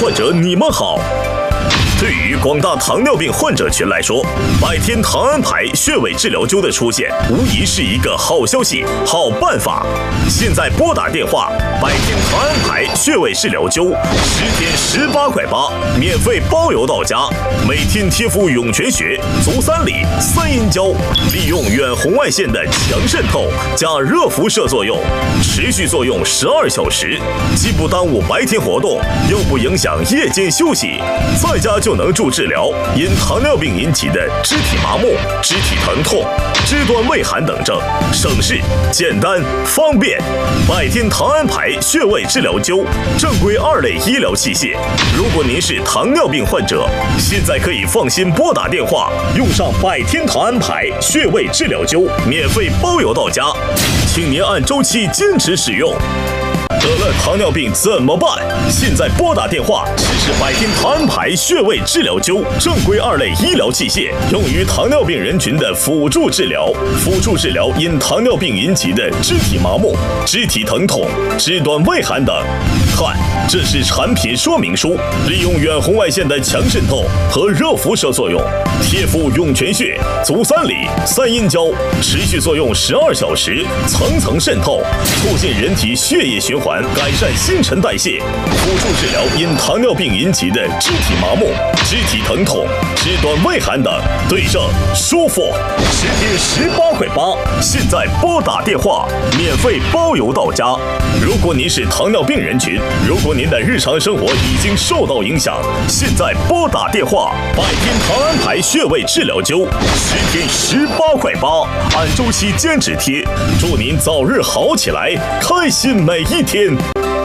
患者你们好。对于广大糖尿病患者群来说，百天糖安牌穴位治疗灸的出现，无疑是一个好消息、好办法。现在拨打电话，百天糖安牌穴位治疗灸，10天18块8，免费包邮到家。每天贴敷涌泉穴、足三里、三阴交，利用远红外线的强渗透加热辐射作用，持续作用12小时，既不耽误白天活动，又不影响夜间休息，在家就能助治疗因糖尿病引起的肢体麻木、肢体疼痛、肢端畏寒等症，省事、简单、方便。百天糖安牌穴位治疗灸，正规2类医疗器械。如果您是糖尿病患者，现在可以放心拨打电话，用上百天糖安牌穴位治疗灸，免费包邮到家，请您按周期坚持使用。得了糖尿病怎么办？现在拨打电话，实施百天糖安牌穴位治疗灸，正规2类医疗器械，用于糖尿病人群的辅助治疗。辅助治疗因糖尿病引起的肢体麻木、肢体疼痛、肢端畏寒等。看，这是产品说明书，利用远红外线的强渗透和热辐射作用，贴敷涌泉穴、足三里、三阴交，持续作用12小时，层层渗透，促进人体血液循环，改善新陈代谢，辅助治疗因糖尿病引起的肢体麻木、肢体疼痛、肢端畏寒等，对症舒服。10天18块8，现在拨打电话，免费包邮到家。如果您是糖尿病人群，如果您的日常生活已经受到影响，现在拨打电话，百天糖安牌穴位治疗灸，10天18块8，按周期坚持贴，祝您早日好起来，开心每一天。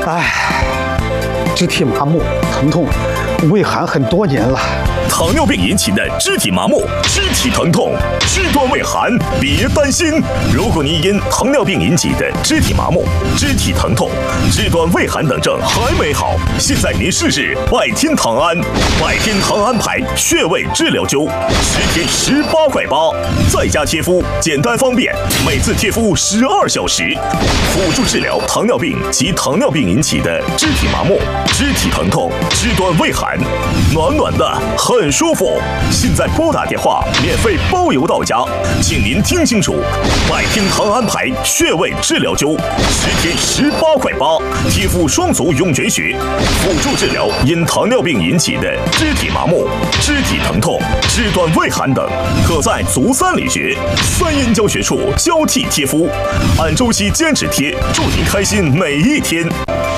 肢体麻木、疼痛、畏寒很多年了。 糖尿病引起的肢体麻木、肢体疼痛、肢端畏寒，别担心。如果您因糖尿病引起的肢体麻木、肢体疼痛、肢端畏寒等症还没好，现在您试试百天糖安。百天糖安牌穴位治疗灸，10天18块8，在家贴敷，简单方便，每次贴敷12小时，辅助治疗糖尿病及糖尿病引起的肢体麻木、肢体疼痛、肢端畏寒，暖暖的，很舒服。现在拨打电话，免费包邮到家，请您听清楚，百天糖安牌穴位治疗灸，10天18块8，贴敷双足涌泉穴，辅助治疗因糖尿病引起的肢体麻木、肢体疼痛、肢端畏寒等，可在足三里穴、三阴交穴处交替贴敷，按周期坚持贴，祝您开心每一天。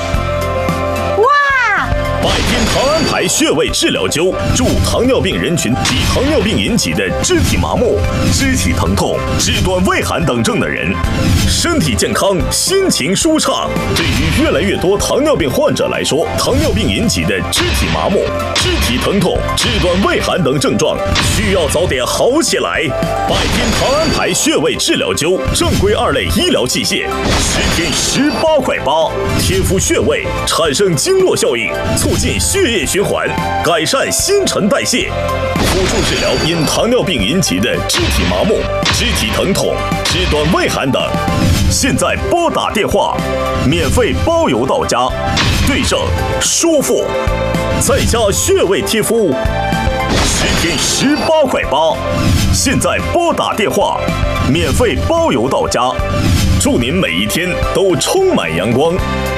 百天糖安牌穴位治疗灸，助糖尿病人群及糖尿病引起的肢体麻木、肢体疼痛、肢端畏寒等症的人，身体健康，心情舒畅。对于越来越多糖尿病患者来说，糖尿病引起的肢体麻木、肢体疼痛、肢端畏寒等症状，需要早点好起来。百天糖安牌穴位治疗灸，正规2类医疗器械，10天18块8，贴敷穴位，产生经络效应，促进血液循环，改善新陈代谢，辅助治疗因糖尿病引起的肢体麻木、肢体疼痛、肢端畏寒等。现在拨打电话，免费包邮到家，对症舒服，在家穴位贴敷，10天18块8。现在拨打电话，免费包邮到家，祝您每一天都充满阳光。